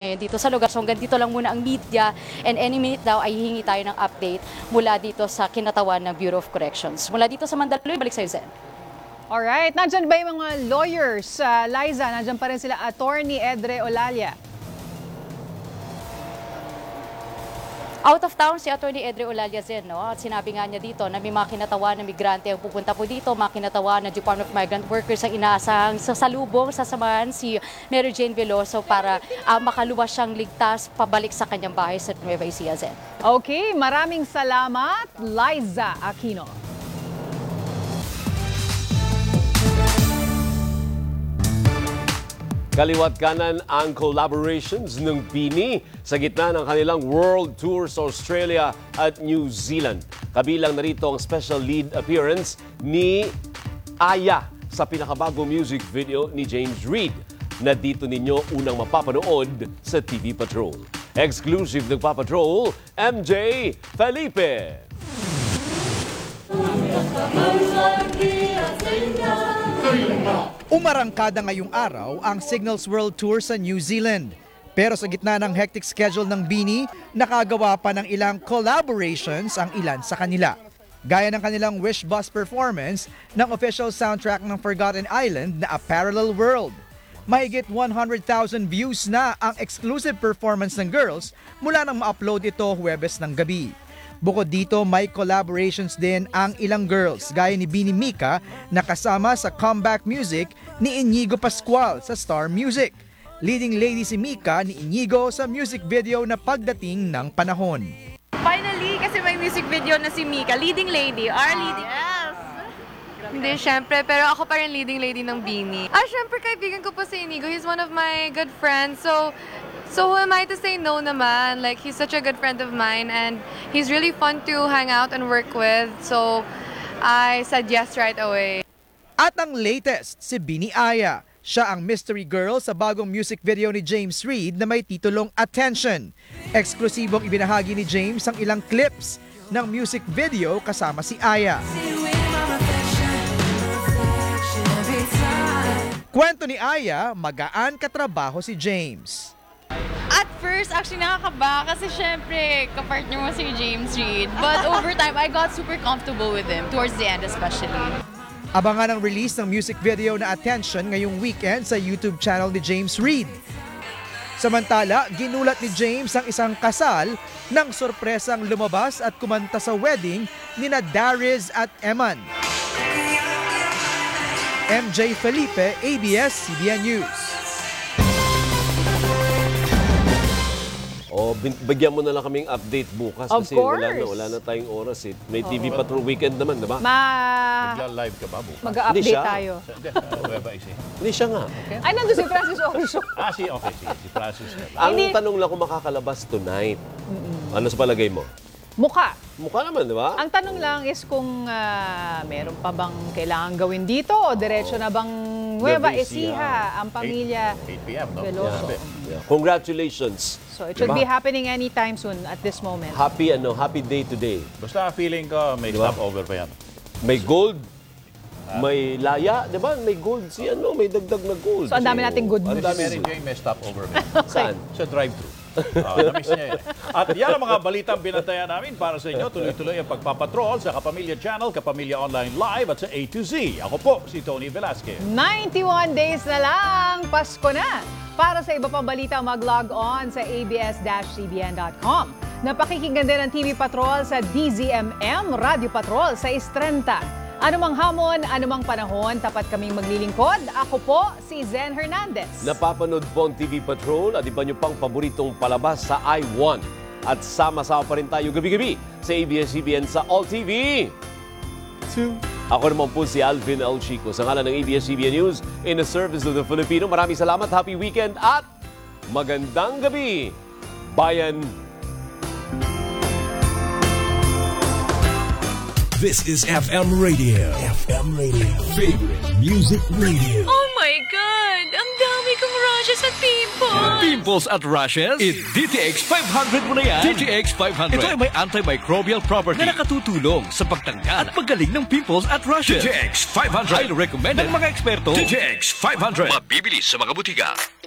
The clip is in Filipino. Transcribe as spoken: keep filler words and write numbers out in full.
ngayon dito sa lugar. So hanggang dito lang muna ang media and any minute daw ay hihingi tayo ng update mula dito sa kinatawan ng Bureau of Corrections. Mula dito sa Mandaluyong, balik sa'yo, Zen. Alright, nandyan ba yung mga lawyers? Uh, Liza, nandyan pa rin sila, Attorney Edre Olalia. Out of town si Attorney Edre Olalia Zen, no? At sinabi nga niya dito na may mga kinatawan na migrante ang pupunta po dito, mga kinatawan na Department of Migrant Workers ang inaasahang sa salubong, sasamahan si Mary Jane Veloso para uh, makaluwas siyang ligtas pabalik sa kanyang bahay sa Nueva Ecija, Zen. Okay, maraming salamat, Liza Aquino. Kaliwat kanan ang collaborations ng BINI sa gitna ng kanilang World Tour sa Australia at New Zealand. Kabilang narito ang special lead appearance ni Aya sa pinakabagong music video ni James Reid na dito ninyo unang mapapanood sa T V Patrol. Exclusive ng Papatrol, M J Felipe. Umarangkada ngayong araw ang Signals World Tour sa New Zealand. Pero sa gitna ng hectic schedule ng BINI, nakagawa pa ng ilang collaborations ang ilan sa kanila. Gaya ng kanilang Wish Bus performance ng official soundtrack ng Forgotten Island na A Parallel World. Mahigit one hundred thousand views na ang exclusive performance ng girls mula nang ma-upload ito Huwebes ng gabi. Bukod dito, may collaborations din ang ilang girls gaya ni Bini Mika na kasama sa comeback music ni Inigo Pascual sa Star Music. Leading lady si Mika ni Inigo sa music video na Pagdating ng Panahon. Finally, kasi may music video na si Mika, leading lady, our leading Yes! Hindi, syempre, pero ako pa rin leading lady ng BINI. Ah, syempre, kaibigan ko po si Inigo. He's one of my good friends, so... So who am I to say no naman? Like, he's such a good friend of mine and he's really fun to hang out and work with. So I said yes right away. At ang latest, si Bini Aya. Siya ang mystery girl sa bagong music video ni James Reid na may titulong Attention. Eksklusibong ibinahagi ni James ang ilang clips ng music video kasama si Aya. Kwento ni Aya, magaan katrabaho si James. At first, actually nakakaba kasi syempre kapartner mo si James Reid. But over time, I got super comfortable with him, towards the end especially. Abangan ang release ng music video na Attention ngayong weekend sa YouTube channel ni James Reid. Samantala, ginulat ni James ang isang kasal nang sorpresang lumabas at kumanta sa wedding ni na Dariz at Eman. M J Felipe, A B S C B N News. O, bigyan mo na lang kaming update bukas Of kasi wala course. na, wala na tayong oras eh. May T V Patrol weekend naman, di ba? Ma... Magla-live ka ba bukas? Mag-update Hindi siya. tayo. Hindi, Nueva Ecija. Hindi siya nga. Ay, nandun si Francis Orisho. Ah, si, okay, si, si Francis. Ang Hindi. tanong lang kung makakalabas tonight. Ano sa palagay mo? Mukha. Mukha naman, di ba? Ang tanong lang is kung ah, meron pa bang kailangan gawin dito o diretso na bang Nueva Nueva Ecija. Ecija ang pamilya eight p m, no? Veloso. Yeah. Congratulations. So it should Diba? be happening anytime soon at this moment. Happy ano, happy day today. Basta feeling ko may Diba? stopover pa yan. May gold, may laya, di ba? May gold si ano, may dagdag na gold. So ang dami nating good Ang news. dami Mary Jane may stopover pa yan. Saan? Sa drive-thru. Uh, namiss niya yan. At yan ang mga balitang binantayan namin para sa inyo. Tuloy-tuloy ang pagpapatrol sa Kapamilya Channel, Kapamilya Online Live at sa A to Z. Ako po si Tony Velasquez. ninety-one days na lang, Pasko na! Para sa iba pang balita, mag-log on sa a b s c b n dot com. Napakikinggan din ang T V Patrol sa D Z M M, Radio Patrol sa Istrenta. Anumang hamon, anumang panahon, tapat kaming maglilingkod. Ako po, si Zen Hernandez. Napapanood po ang T V Patrol at iba nyo pang paboritong palabas sa I one. At sama-sama pa rin tayo gabi-gabi sa A B S C B N sa All T V. Two. Ako naman po si Alvin L. Chico sa ngalan ng A B S C B N News in the service of the Filipino. Maraming salamat, happy weekend at magandang gabi, Bayan. This is F M Radio. F M Radio. Favorite Music Radio. Oh my God! Ang dami kong rashes at pimples! Pimples at rashes? It D T X five hundred mo na yan. D T X five hundred. Ito ay may antimicrobial property na nakatutulong sa pagtanggal at paggaling ng pimples at rashes. D T X five hundred. Highly recommended ng mga eksperto. D T X five hundred. Mabibili sa mga butika.